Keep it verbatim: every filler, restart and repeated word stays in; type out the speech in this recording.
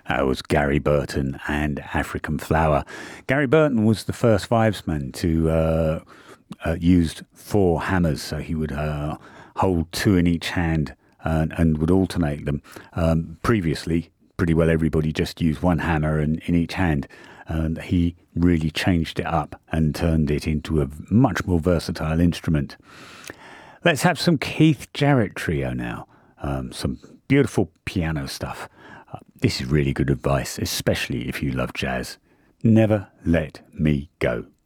That was Gary Burton and African Flower. Gary Burton was the first vibesman to uh, uh, use four hammers, so he would uh, hold two in each hand and, and would alternate them. Um, previously, pretty well everybody just used one hammer in, in each hand, and he really changed it up and turned it into a much more versatile instrument. Let's have some Keith Jarrett Trio now, um, some beautiful piano stuff. Uh, this is really good advice, especially if you love jazz. Never let me go.